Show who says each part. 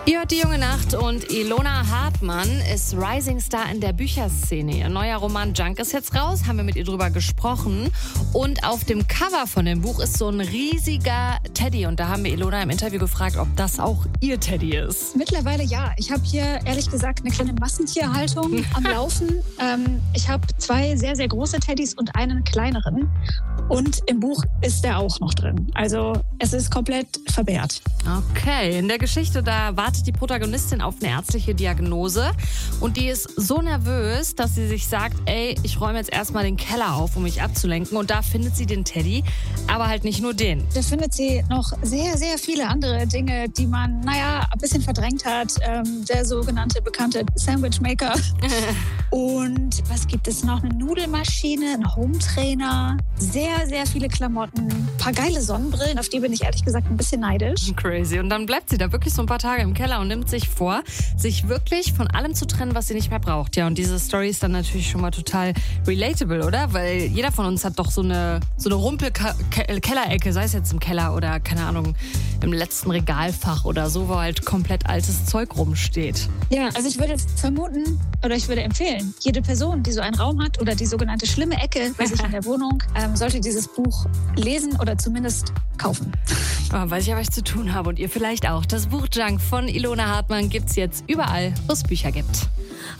Speaker 1: Ihr hört die junge Nacht und Ilona Hartmann ist Rising Star in der Bücherszene. Ihr neuer Roman Junk ist jetzt raus, haben wir mit ihr drüber gesprochen. Und auf dem Cover von dem Buch ist so ein riesiger Teddy. Und da haben wir Ilona im Interview gefragt, ob das auch ihr Teddy ist.
Speaker 2: Mittlerweile ja. Ich habe hier ehrlich gesagt eine kleine Massentierhaltung am Laufen. Ich habe 2 sehr, sehr große Teddys und einen kleineren. Und im Buch ist der auch noch drin. Also es ist komplett verwehrt.
Speaker 1: Okay, in der Geschichte, da wartet die Protagonistin auf eine ärztliche Diagnose. Und die ist so nervös, dass sie sich sagt, ey, ich räume jetzt erstmal den Keller auf, um mich abzulenken. Und da findet sie den Teddy, aber halt nicht nur den.
Speaker 2: Da findet sie noch sehr, sehr viele andere Dinge, die man, ein bisschen verdrängt hat. Der sogenannte bekannte Sandwichmaker. Und was gibt es noch? Eine Nudelmaschine, ein Hometrainer, sehr, sehr viele Klamotten, ein paar geile Sonnenbrillen, auf die bin ich ehrlich gesagt ein bisschen neidisch.
Speaker 1: Crazy. Und dann bleibt sie da wirklich so ein paar Tage im Keller und nimmt sich vor, sich wirklich von allem zu trennen, was sie nicht mehr braucht. Ja, und diese Story ist dann natürlich schon mal total relatable, oder? Weil jeder von uns hat doch so eine Rumpel-Kellerecke, sei es jetzt im Keller oder, keine Ahnung, im letzten Regalfach oder so, wo halt komplett altes Zeug rumsteht.
Speaker 2: Ja, also ich würde vermuten oder ich würde empfehlen, jede Person, die so einen Raum hat oder die sogenannte schlimme Ecke bei sich in der Wohnung, sollte dieses Buch lesen oder zumindest kaufen.
Speaker 1: Weiß ich ja, was ich zu tun habe und ihr vielleicht auch. Das Buch Junk von Ilona Hartmann gibt's jetzt überall, wo es Bücher gibt.